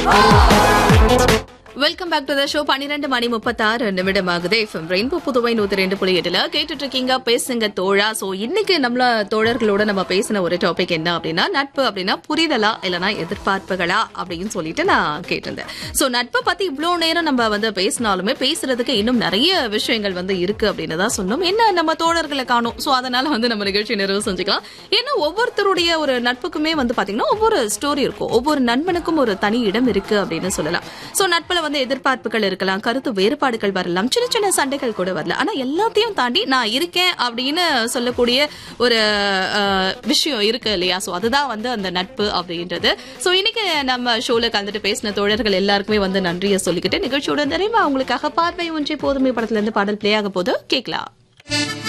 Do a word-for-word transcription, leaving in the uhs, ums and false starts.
Welcome back to the show. பன்னிரண்டு மணி முப்பத்தாறு நிமிடம் ஆகுது. எஃப்எம் ரெயின்போ புதுவை நூத்தி ரெண்டு புள்ளி எட்டுல கேட்டுட்டு இருக்கீங்க பேசுங்க தோழா. சோ இன்னைக்கு நம்மள தோழர்களோட நம்ம பேசின ஒரு டாபிக் என்ன அப்படின்னா, நட்பு அப்படின்னா புரிதலா இல்லனா எதிர்பார்ப்புகளா அப்படின்னு சொல்லிட்டு நான் கேட்டிருந்தேன். சோ நட்பை பத்தி இவ்வளவு நேரம் நம்ம வந்து பேசினாலுமே பேசுறதுக்கு இன்னும் நிறைய விஷயங்கள் வந்து இருக்கு அப்படின்னு தான் சொன்னோம். என்ன நம்ம தோழர்களை காணும். சோ அதனால வந்து நம்ம நிகழ்ச்சி நிறைவு செஞ்சுக்கலாம். ஏன்னா ஒவ்வொருத்தருடைய ஒரு நட்புக்குமே வந்து பாத்தீங்கன்னா ஒவ்வொரு ஸ்டோரி இருக்கும். ஒவ்வொரு நண்பனுக்கும் ஒரு தனி இடம் இருக்கு அப்படின்னு சொல்லலாம். சோ நட்புல வந்து எதிர்பார்ப்புகள் இருக்கலாம், கருத்து வேறுபாடுகள் வரலாம், சின்ன சின்ன சண்டைகள் கூட வரலாம். ஆனா எல்லாத்தையும் தாண்டி நான் இருக்கேன் அப்படின்னு சொல்லக்கூடிய ஒரு விஷயம் இருக்கு இல்லையா? சோ அதுதான் வந்து அந்த நட்பு அப்படின்றது. சோ இன்னைக்கு நம்ம ஷோல கலந்துட்டு பேசின தோழர்கள் எல்லாருக்குமே வந்து நன்றியை சொல்லிக்கிட்டு நிகழ்ச்சியோட நிறைவா அவங்களுக்காக பார்வை ஒன்றே போதுமை படத்துல இருந்து பாடல் பிளே ஆக போது கேட்கலாம்.